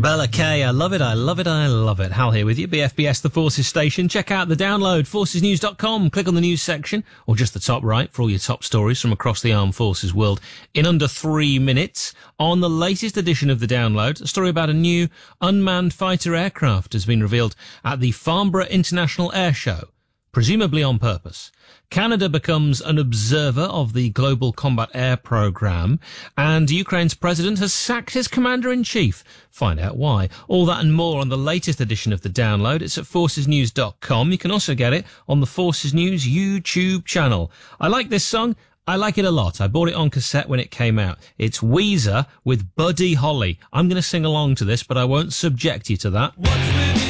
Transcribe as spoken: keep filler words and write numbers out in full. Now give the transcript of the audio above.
Bella K, I love it, I love it, I love it. Hal here with you, B F B S, the Forces station. Check out the download, forces news dot com. Click on the news section, or just the top right for all your top stories from across the armed forces world in under three minutes. On the latest edition of the download, a story about a new unmanned fighter aircraft has been revealed at the Farnborough International Air Show, presumably on purpose. Canada becomes an observer of the Global Combat Air Programme, and Ukraine's president has sacked his commander-in-chief. Find out why. All that and more on the latest edition of the download. It's at forces news dot com. You can also get it on the Forces News YouTube channel. I like this song. I like it a lot. I bought it on cassette when it came out. It's Weezer with Buddy Holly. I'm going to sing along to this, but I won't subject you to that. What's with you?